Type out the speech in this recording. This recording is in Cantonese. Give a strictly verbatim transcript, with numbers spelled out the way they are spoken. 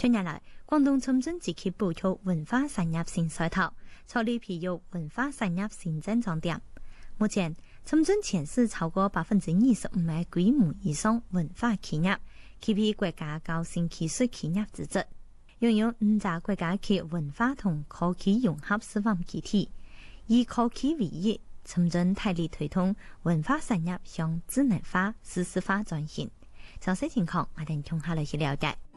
近年來，廣東深圳積極補充文化產業新賽道，着力培育文化產業新增長點。目前，深圳潛勢超過百分之二十五嘅規模以上文化企業，具備國家高新技術企業資質，擁有五家國家級文化同科技融合示範基地，以科技為業，深圳大力推動文化產業向智能化、數字化轉型。詳細情況，我哋從下來去了解。